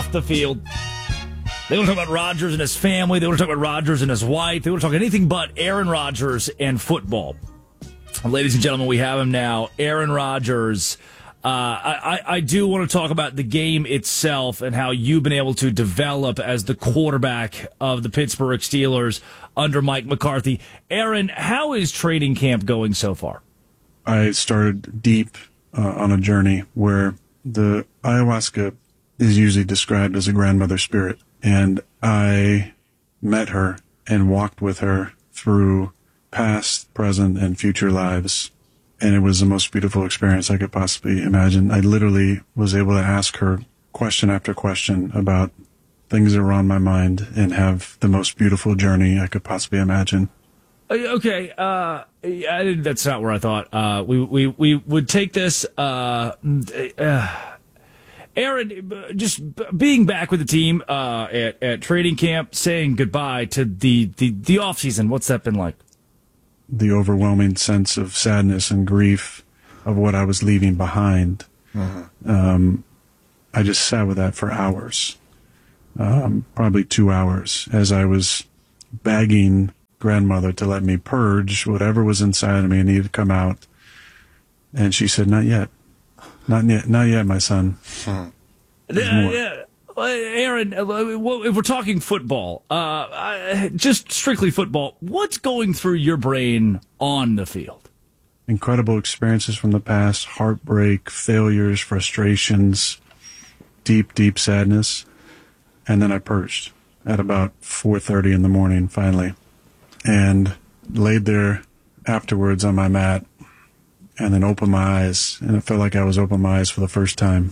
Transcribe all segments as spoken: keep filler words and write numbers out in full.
off the field. They want to talk about Rodgers and his family. They want to talk about Rodgers and his wife. They want to talk anything but Aaron Rodgers and football. Ladies and gentlemen, we have him now. Aaron Rodgers. Uh, I, I do want to talk about the game itself and how you've been able to develop as the quarterback of the Pittsburgh Steelers under Mike McCarthy. Aaron, how is training camp going so far? I started deep uh, on a journey where the ayahuasca is usually described as a grandmother spirit. And I met her and walked with her through past, present, and future lives. And it was the most beautiful experience I could possibly imagine. I literally was able to ask her question after question about things that were on my mind and have the most beautiful journey I could possibly imagine. Okay, uh, I, that's not where I thought uh, we, we, we would take this. Uh, uh, Aaron, just being back with the team uh, at, at training camp, saying goodbye to the, the, the offseason, what's that been like? The overwhelming sense of sadness and grief of what I was leaving behind. Mm-hmm. Um, I just sat with that for hours, um, probably two hours, as I was begging grandmother to let me purge whatever was inside of me and needed to come out. And she said, not yet. Not yet, not yet, my son. Hmm. Yeah, yeah. Aaron, if we're talking football, uh, just strictly football, what's going through your brain on the field? Incredible experiences from the past, heartbreak, failures, frustrations, deep, deep sadness. And then I purged at about four thirty in the morning, finally, and laid there afterwards on my mat. And then opened my eyes, and it felt like I was opening my eyes for the first time.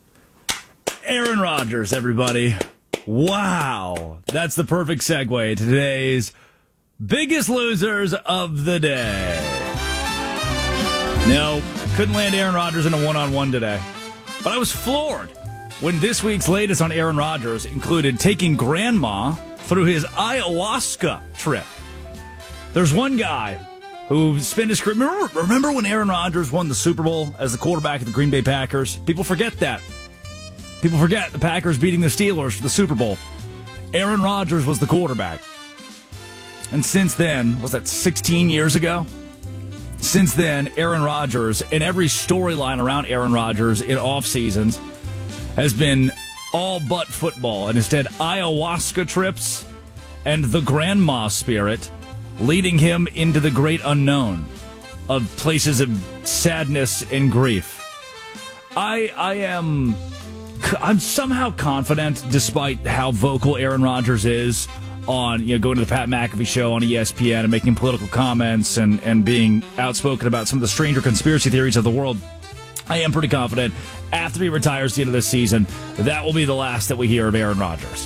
Aaron Rodgers, everybody. Wow. That's the perfect segue to today's biggest losers of the day. No, couldn't land Aaron Rodgers in a one-on-one today. But I was floored when this week's latest on Aaron Rodgers included taking grandma through his ayahuasca trip. There's one guy who spent his career. Remember, remember when Aaron Rodgers won the Super Bowl as the quarterback of the Green Bay Packers? People forget that. People forget the Packers beating the Steelers for the Super Bowl. Aaron Rodgers was the quarterback. And since then, was that sixteen years ago? Since then, Aaron Rodgers and every storyline around Aaron Rodgers in off seasons has been all but football, and instead ayahuasca trips and the grandma spirit, leading him into the great unknown of places of sadness and grief. I I am I'm somehow confident, despite how vocal Aaron Rodgers is on, you know, going to the Pat McAfee show on E S P N and making political comments and, and being outspoken about some of the stranger conspiracy theories of the world. I am pretty confident after he retires at the end of this season, that will be the last that we hear of Aaron Rodgers.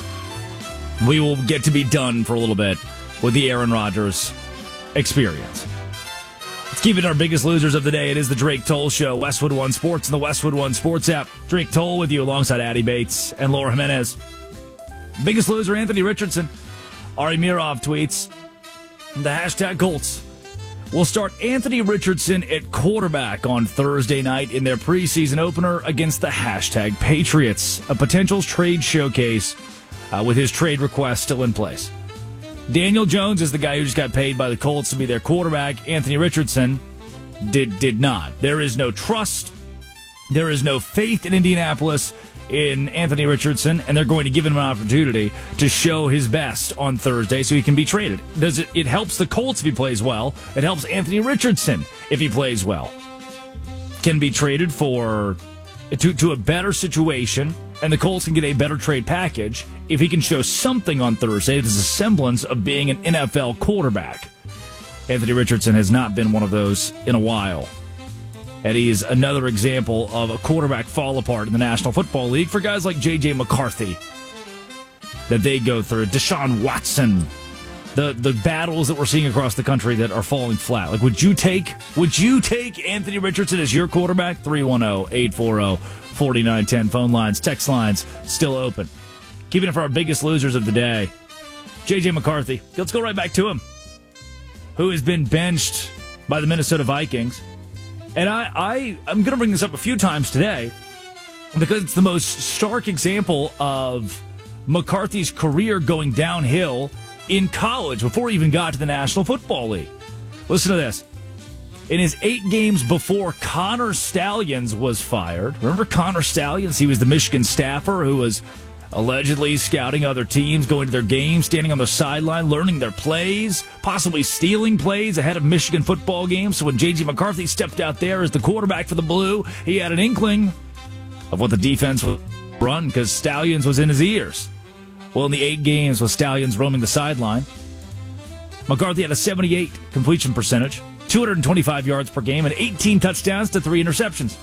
We will get to be done for a little bit with the Aaron Rodgers experience. Let's keep it our biggest losers of the day. It is the Drake Toll Show, Westwood One Sports and the Westwood One Sports app. Drake Toll with you alongside Addie Bates and Laura Jimenez. Biggest loser, Anthony Richardson. Ari Mirov tweets, the hashtag Colts will start Anthony Richardson at quarterback on Thursday night in their preseason opener against the hashtag Patriots, a potential trade showcase uh, with his trade request still in place. Daniel Jones is the guy who just got paid by the Colts to be their quarterback. Anthony Richardson did did not. There is no trust. There is no faith in Indianapolis in Anthony Richardson, and they're going to give him an opportunity to show his best on Thursday so he can be traded. Does it? It helps the Colts if he plays well. It helps Anthony Richardson if he plays well. Can be traded for to, to a better situation, and the Colts can get a better trade package if he can show something on Thursday that's a semblance of being an N F L quarterback. Anthony Richardson has not been one of those in a while. And he is another example of a quarterback fall apart in the National Football League for guys like J J McCarthy that they go through. Deshaun Watson. The the battles that we're seeing across the country that are falling flat. Like, would you take would you take Anthony Richardson as your quarterback? three one zero, eight four zero, four nine one zero. Phone lines, text lines still open. Keeping it for our biggest losers of the day. J J McCarthy. Let's go right back to him. Who has been benched by the Minnesota Vikings. And I, I, I'm going to bring this up a few times today. because it's the most stark example of McCarthy's career going downhill in college before he even got to the National Football League. Listen to this. In his eight games before Connor Stalions was fired, remember Connor Stalions? He was the Michigan staffer who was allegedly scouting other teams, going to their games, standing on the sideline, learning their plays, possibly stealing plays ahead of Michigan football games. So when J J McCarthy stepped out there as the quarterback for the Blue, he had an inkling of what the defense would run because Stalions was in his ears. Well, in the eight games with Stalions roaming the sideline, McCarthy had a seventy-eight completion percentage, two hundred twenty-five yards per game, and eighteen touchdowns to three interceptions.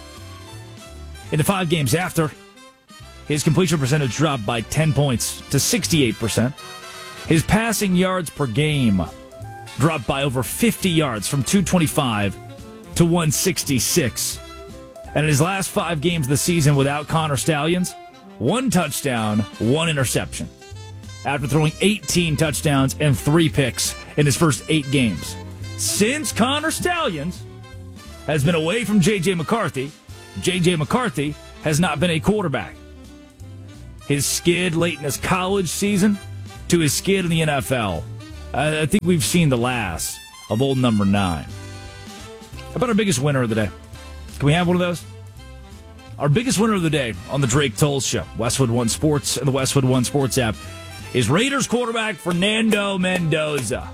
In the five games after, his completion percentage dropped by ten points to sixty-eight percent. His passing yards per game dropped by over fifty yards from two twenty-five to one sixty-six. And in his last five games of the season without Connor Stalions, one touchdown, one interception. After throwing eighteen touchdowns and three picks in his first eight games. Since Connor Stalions has been away from J J McCarthy, J J McCarthy has not been a quarterback. His skid late in his college season to his skid in the N F L. I think we've seen the last of old number nine. How about our biggest winner of the day? Can we have one of those? Our biggest winner of the day on the Drake Toll Show, Westwood One Sports and the Westwood One Sports app, is Raiders quarterback Fernando Mendoza.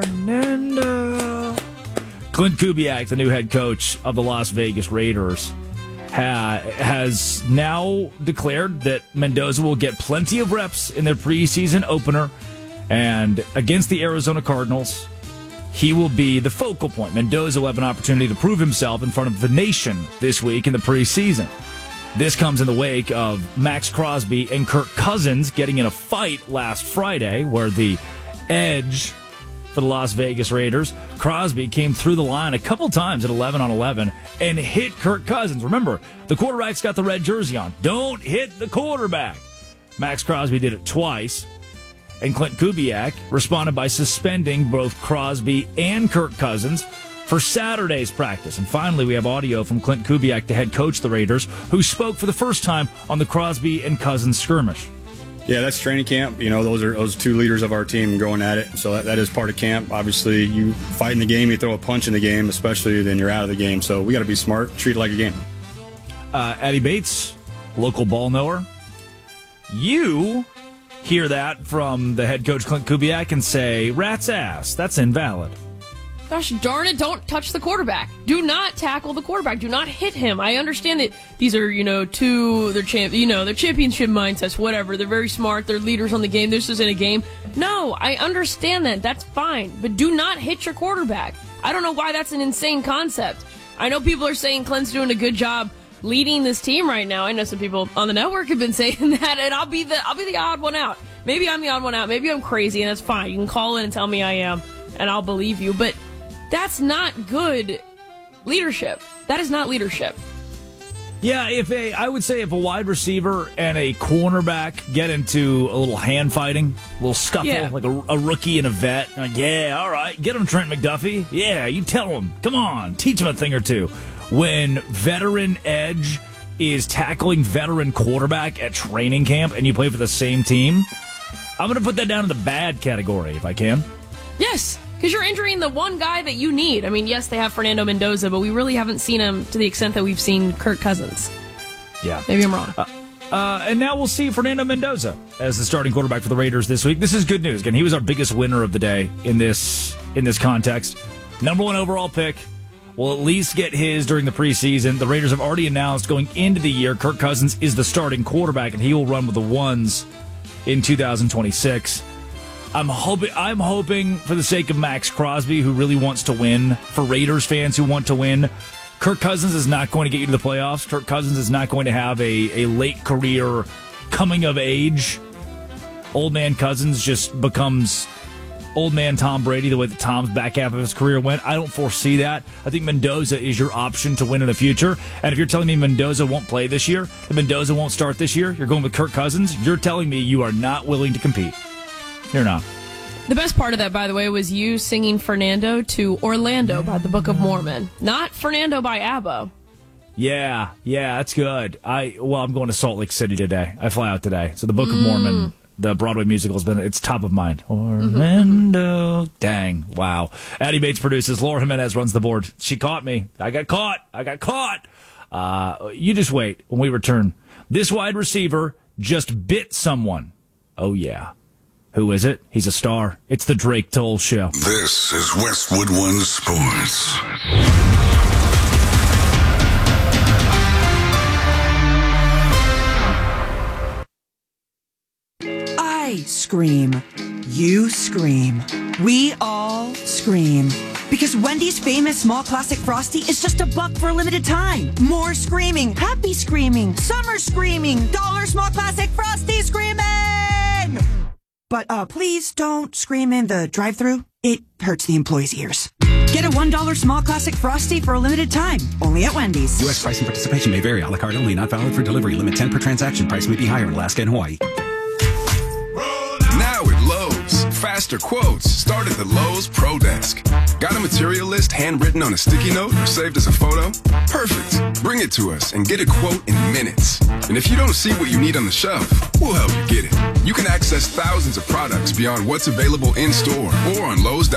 Fernando. Clint Kubiak, the new head coach of the Las Vegas Raiders, ha- has now declared that Mendoza will get plenty of reps in their preseason opener, and against the Arizona Cardinals, he will be the focal point. Mendoza will have an opportunity to prove himself in front of the nation this week in the preseason. This comes in the wake of Max Crosby and Kirk Cousins getting in a fight last Friday, where the edge for the Las Vegas Raiders, Crosby came through the line a couple times at eleven on eleven and hit Kirk Cousins. Remember, the quarterback's got the red jersey on. Don't hit the quarterback. Max Crosby did it twice, and Clint Kubiak responded by suspending both Crosby and Kirk Cousins for Saturday's practice. And finally, we have audio from Clint Kubiak, the head coach of the Raiders, who spoke for the first time on the Crosby and Cousins skirmish. Yeah, that's training camp. You know, those are those two leaders of our team going at it. So that, that is part of camp. Obviously, you fight in the game, you throw a punch in the game, especially then you're out of the game. So we got to be smart, treat it like a game. Uh, Eddie Bates, local ball knower. You hear that from the head coach Clint Kubiak and say, rat's ass, that's invalid. Gosh darn it, don't touch the quarterback. Do not tackle the quarterback. Do not hit him. I understand that these are, you know, two, they're champ, you know, they're championship mindsets, whatever. They're very smart. They're leaders on the game. This isn't a game. No, I understand that. That's fine. But do not hit your quarterback. I don't know why that's an insane concept. I know people are saying Clint's doing a good job leading this team right now. I know some people on the network have been saying that, and I'll be the I'll be the odd one out. Maybe I'm the odd one out. Maybe I'm crazy, and that's fine. You can call in and tell me I am, and I'll believe you. But that's not good leadership. That is not leadership. Yeah, if a, I would say if a wide receiver and a cornerback get into a little hand fighting, a little scuffle, Yeah. like a, a rookie and a vet, like, yeah, all right, get him, Trent McDuffie. Yeah, you tell him. Come on, teach him a thing or two. When veteran edge is tackling veteran quarterback at training camp and you play for the same team, I'm going to put that down in the bad category if I can. Yes, because you're injuring the one guy that you need. I mean, yes, they have Fernando Mendoza, but we really haven't seen him to the extent that we've seen Kirk Cousins. Yeah. Maybe I'm wrong. Uh, uh, and now we'll see Fernando Mendoza as the starting quarterback for the Raiders this week. This is good news. Again, he was our biggest winner of the day in this in this context. Number one overall pick. Will at least get his during the preseason. The Raiders have already announced going into the year Kirk Cousins is the starting quarterback, and he will run with the ones in two thousand twenty-six. I'm hoping, I'm hoping for the sake of Max Crosby, who really wants to win, for Raiders fans who want to win, Kirk Cousins is not going to get you to the playoffs. Kirk Cousins is not going to have a, a late career coming of age. Old man Cousins just becomes old man Tom Brady, the way that Tom's back half of his career went. I don't foresee that. I think Mendoza is your option to win in the future. And if you're telling me Mendoza won't play this year, that Mendoza won't start this year, you're going with Kirk Cousins, you're telling me you are not willing to compete. You're not. The best part of that, by the way, was you singing Fernando to Orlando by the Book of Mormon. Not Fernando by ABBA. Yeah, yeah, that's good. I well, I'm going to Salt Lake City today. I fly out today. So the Book of Mormon, the Broadway musical, has been it's top of mind. Orlando, mm-hmm. Dang, wow. Addie Bates produces. Laura Jimenez runs the board. She caught me. I got caught. I got caught. Uh, you just wait when we return. This wide receiver just bit someone. Oh yeah. Who is it? He's a star. It's the Drake Toll Show. This is Westwood One Sports. I scream. You scream. We all scream. Because Wendy's famous small classic Frosty is just a buck for a limited time. More screaming, happy screaming, summer screaming, dollar small classic Frosty screaming! But uh, please don't scream in the drive-thru. It hurts the employees' ears. Get a one dollar small classic Frosty for a limited time. Only at Wendy's. U S price and participation may vary. A la carte only. Not valid for delivery. Limit ten per transaction. Price may be higher in Alaska and Hawaii. Now at Lowe's, faster quotes start at the Lowe's Pro Desk. Got a material list handwritten on a sticky note or saved as a photo? Perfect. Bring it to us and get a quote in minutes. And if you don't see what you need on the shelf, we'll help you get it. You can access thousands of products beyond what's available in store or on Lowe's dot com.